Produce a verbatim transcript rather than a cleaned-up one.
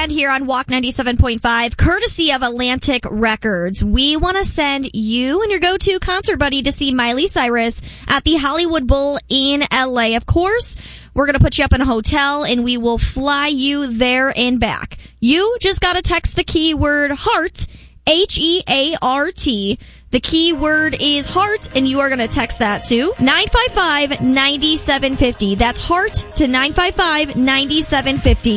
Band here on Walk ninety-seven point five, courtesy of Atlantic Records. We want to send you and your go-to concert buddy to see Miley Cyrus at the Hollywood Bowl in L A. Of course, we're going to put you up in a hotel and we will fly you there and back. You just got to text the keyword HEART, H E A R T. The keyword is HEART, and you are going to text that to nine five five, nine seven five zero. That's HEART to nine five five, nine seven five zero.